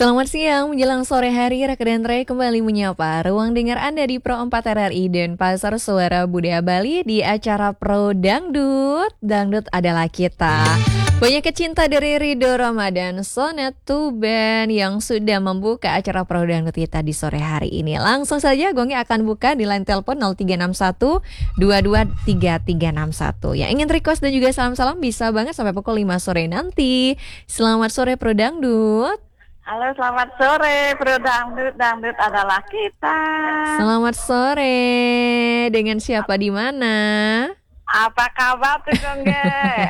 Selamat siang, menjelang sore hari, Raka dan Ray kembali menyapa ruang dengar Anda di Pro 4 RRI dan Pasar Suara Budaya Bali di acara Pro Dangdut. Dangdut adalah kita. Banyak kecinta dari Ridho Ramadan Sonet Tuban yang sudah membuka acara Pro Dangdut kita di sore hari ini. Langsung saja gongnya akan buka di line telepon 0361 223361. Yang ingin request dan juga salam-salam bisa banget sampai pukul 5 sore nanti. Selamat sore Pro Dangdut. Halo, selamat sore, Bro Dangdut. Dangdut adalah kita. Selamat sore. Dengan siapa di mana? Apa kabar tuh, Gongge?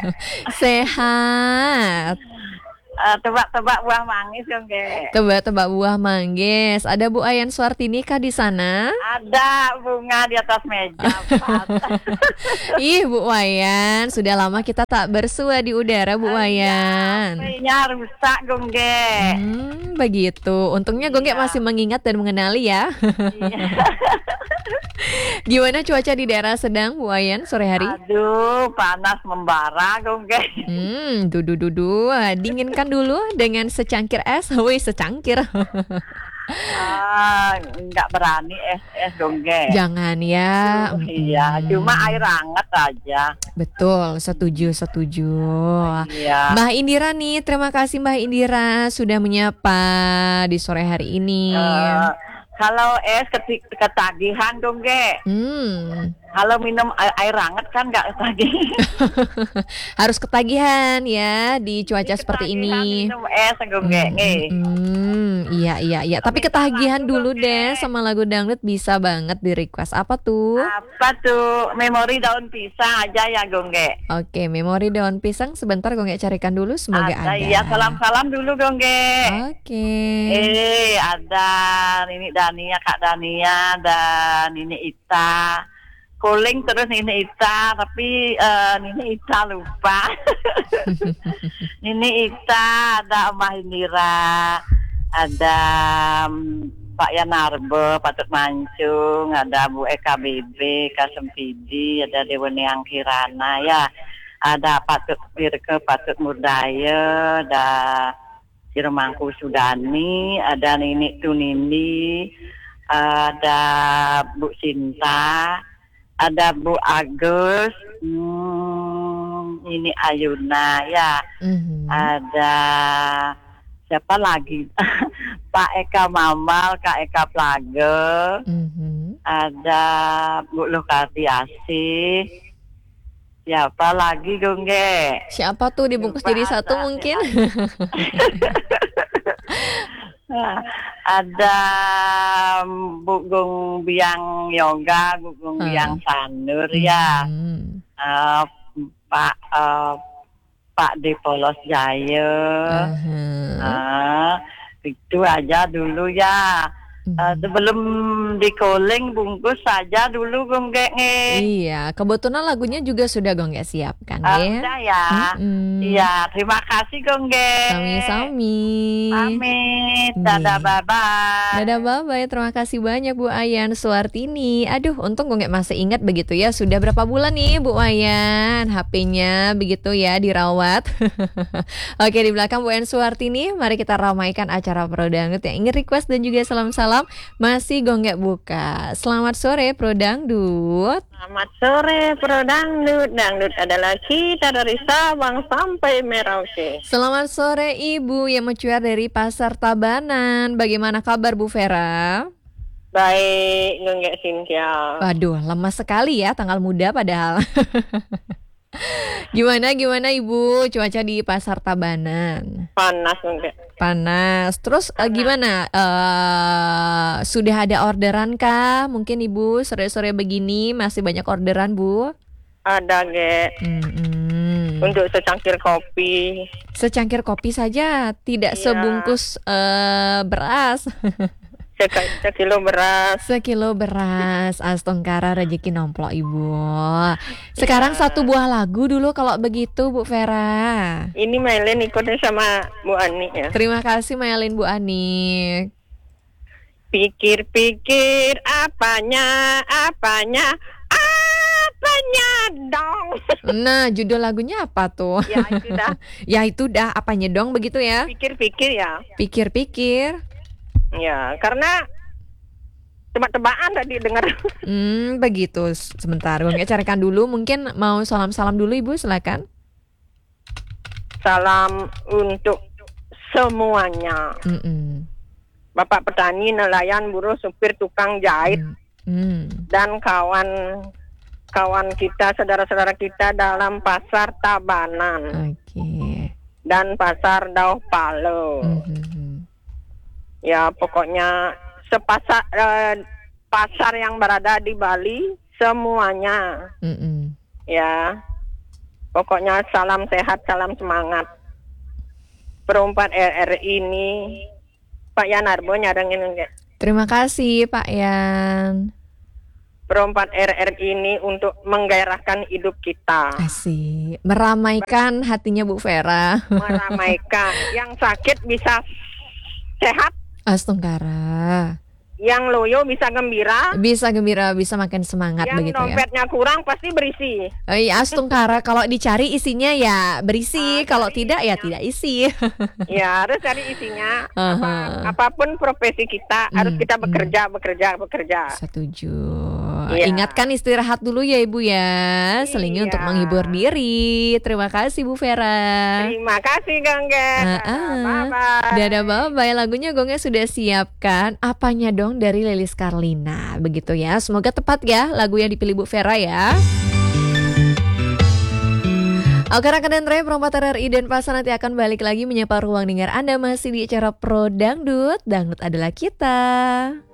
Sehat. Tebak-tebak buah manggis, Gongge. Tebak-tebak buah manggis. Ada Bu Ayan Suartini kah di sana? Ada bunga di atas meja. Ih, Bu Wayan, sudah lama kita tak bersua di udara, Bu Wayan. HP-nya rusak, Gongge. Begitu. Untungnya Gongge masih mengingat dan mengenali ya. Iya. Gimana cuaca di daerah Sedang, Bu Wayan, sore hari? Aduh, panas membara, Gongge. Dudu. Dinginkan dulu dengan secangkir es. Wih, secangkir. Nggak berani es, Gongge. Jangan ya. Iya, cuma air hangat aja. Betul, setuju. Iya. Mbak Indira nih, terima kasih Mbak Indira sudah menyapa di sore hari ini. Kalau es ketagihan, Gongge. Kalau minum air hangat kan nggak ketagihan. Harus ketagihan ya di cuaca seperti ini. Minum es, Gongge. Iya. Tapi ketagihan dulu deh sama lagu dangdut bisa banget di request. Apa tuh? Apa tuh? Memori daun pisang aja ya, Gongge. Oke, memori daun pisang. Sebentar Gongge carikan dulu, semoga ada. Iya, salam-salam dulu, Gongge. Oke. Ada Nini Dania, Kak Dania, dan Nini Ita. Calling terus Nini Ita, tapi Nini Ita lupa. Nini Ita, ada Mbak Indira, ada Pak Yanarbo, Patut Mancung, ada Bu Eka BB, Kasem Pidi, ada Dewani Angkirana, ya. Ada Patut Birke, Patut Murdaya, ada Sirmangku Sudani, ada Nini Tunindi, ada Bu Sinta, ada Bu Agus, ini Ayuna, ya. Ada siapa lagi? Pak Eka Mamal, Kak Eka Plage, ada Bu Lukarti Asih. Siapa lagi, Gongge? Siapa tuh dibungkus jadi satu mungkin? Ada Bu Gung Biang Yoga, Bu Gung Biang Sanur, ya. Pak Depolos Jaya. Itu aja dulu ya. Sebelum di calling bungkus saja dulu, Gongge. Iya, kebetulan lagunya juga sudah Gongge siapkan ya. Sudah ya. Iya, terima kasih, Gongge. Sami-sami. Pamit. Dadah, bye-bye. Dadah, bye-bye. Terima kasih banyak Bu Ayan Suartini. Aduh, untung Gongge masih ingat begitu ya. Sudah berapa bulan nih Bu Ayan HP-nya begitu ya dirawat. Oke, di belakang Bu Ayan Suartini, mari kita ramaikan acara Pro Dangdut yang ingin request dan juga salam-salam masih Gongge buka. Selamat sore Pro Dangdut. Selamat sore Pro Dangdut. Dangdut adalah kita dari Sabang sampai Merauke. Selamat sore Ibu yang mencuat dari Pasar Tabanan. Bagaimana kabar Bu Vera? Baik, Gongge Cynthia. Waduh, lemas sekali ya, tanggal muda padahal. Gimana Ibu cuaca di Pasar Tabanan? Panas, Gongge. Terus gimana? Sudah ada orderan kah? Mungkin Ibu sore-sore begini masih banyak orderan Bu? Ada, Ge. Untuk secangkir kopi. Secangkir kopi saja, tidak sebungkus beras. Sekilo beras. Astongkara rezeki nomplok Ibu. Sekarang satu buah lagu dulu kalau begitu Bu Vera. Ini Mailin ikutnya sama Bu Ani ya. Terima kasih Mailin Bu Ani. Pikir-pikir apanya Lagunya dong. Nah, judul lagunya apa tuh? Ya itu dah. Ya itu dah, apanya dong begitu ya? Pikir-pikir ya. Pikir-pikir. Ya, karena tebak-tebakan tadi dengar. Begitu. Sebentar, Gongnya carikan dulu. Mungkin mau salam-salam dulu Ibu, silakan. Salam untuk semuanya. Bapak petani, nelayan, buruh, supir, tukang jahit, dan kawan kita, saudara-saudara kita dalam pasar Tabanan. Oke. Dan pasar Dauh Palo. Ya, pokoknya pasar yang berada di Bali semuanya. Ya, pokoknya salam sehat, salam semangat. Perempat RRI ini Pak Yan Arbo nyadangin enggak? Terima kasih Pak Yan. Perempat RRI ini untuk menggairahkan hidup kita. Asik. Meramaikan hatinya Bu Vera. Meramaikan. Yang sakit bisa sehat. Astungkara. Yang loyo bisa gembira. Bisa gembira, bisa makin semangat yang begitu ya. Yang dompetnya kurang pasti berisi. Iya, Astungkara, kalau dicari isinya ya berisi, kalau tidak ya tidak isi. Ya, harus cari isinya. Apapun profesi kita harus kita bekerja. Setuju. Ya. Ingatkan istirahat dulu ya Ibu ya, selingi untuk menghibur diri. Terima kasih Bu Vera. Terima kasih Gongge. Bye-bye. Dadah bye-bye. Lagunya Gongge sudah siapkan. Apanya dong dari Lilis Karlina. Begitu ya. Semoga tepat ya lagu yang dipilih Bu Vera ya. Oke rekan dan Rey, Perompak RRI Denpasar nanti akan balik lagi menyapa ruang dengar Anda masih di acara Pro Dangdut. Dangdut adalah kita.